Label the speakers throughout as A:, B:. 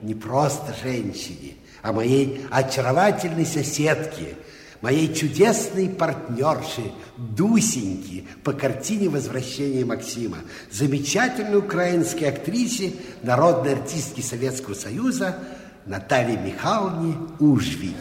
A: не просто женщине, а моей очаровательной соседке, моей чудесной партнерши Дусеньки по картине «Возвращение Максима», замечательной украинской актрисе, народной артистке Советского Союза Наталье Михайловне Ужвий.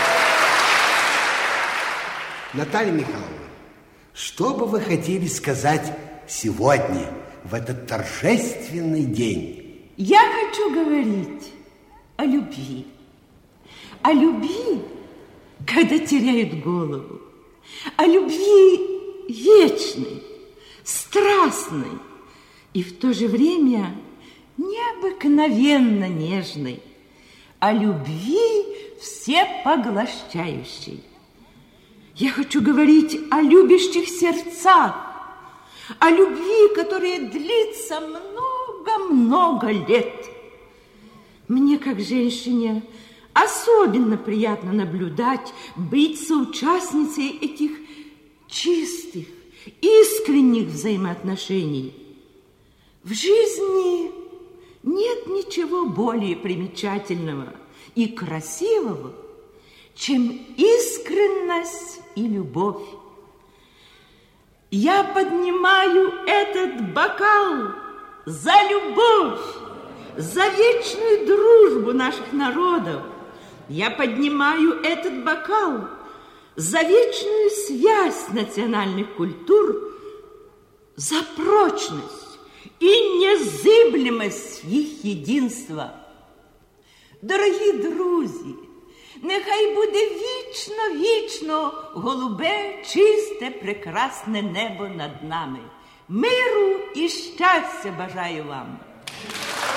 A: Наталья Михайловна, что бы вы хотели сказать сегодня, в этот торжественный день?
B: Я хочу говорить о любви. О любви, когда теряют голову. О любви вечной, страстной и в то же время необыкновенно нежной. О любви всепоглощающей. Я хочу говорить о любящих сердцах, о любви, которая длится много-много лет. Мне, как женщине, особенно приятно наблюдать, быть соучастницей этих чистых, искренних взаимоотношений. В жизни нет ничего более примечательного и красивого, чем искренность и любовь. Я поднимаю этот бокал за любовь, за вечную дружбу наших народов. Я поднимаю этот бокал за вечную связь национальных культур, за прочность и незыблемость их единства. Дорогі друзі, нехай буде вічно голубе, чисте, прекрасне небо над нами. Миру і щастя бажаю вам.